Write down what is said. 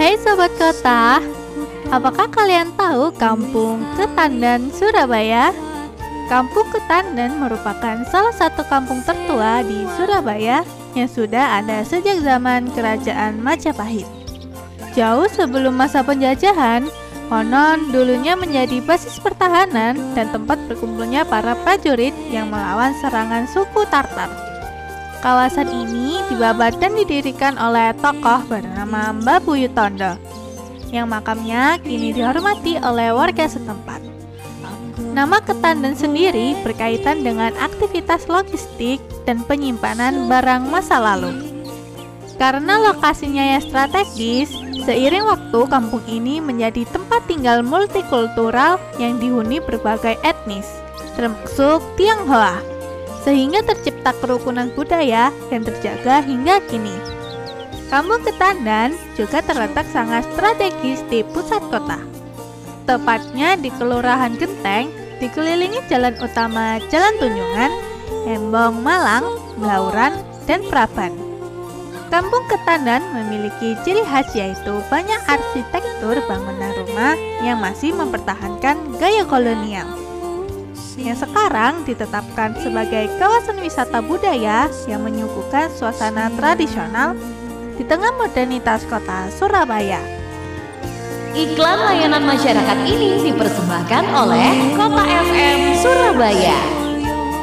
Hai Sobat Kota, apakah kalian tahu Kampung Ketandan, Surabaya? Kampung Ketandan merupakan salah satu kampung tertua di Surabaya yang sudah ada sejak zaman Kerajaan Majapahit. Jauh sebelum masa penjajahan, konon dulunya menjadi basis pertahanan dan tempat berkumpulnya para prajurit yang melawan serangan suku Tartar. Kawasan ini dibabat dan didirikan oleh tokoh bernama Mbah Buyut Tondo, yang makamnya kini dihormati oleh warga setempat. Nama Ketandan sendiri berkaitan dengan aktivitas logistik dan penyimpanan barang masa lalu. Karena lokasinya yang strategis, seiring waktu kampung ini menjadi tempat tinggal multikultural yang dihuni berbagai etnis, termasuk Tionghoa, sehingga tercipta kerukunan budaya yang terjaga hingga kini. Kampung Ketandan juga terletak sangat strategis di pusat kota, tepatnya di Kelurahan Genteng, dikelilingi jalan utama Jalan Tunjungan, Embong Malang, Blauran, dan Praban. Kampung Ketandan memiliki ciri khas yaitu banyak arsitektur bangunan rumah yang masih mempertahankan gaya kolonial, yang sekarang ditetapkan sebagai kawasan wisata budaya yang menyuguhkan suasana tradisional di tengah modernitas kota Surabaya. Iklan layanan masyarakat ini dipersembahkan oleh Kota FM Surabaya.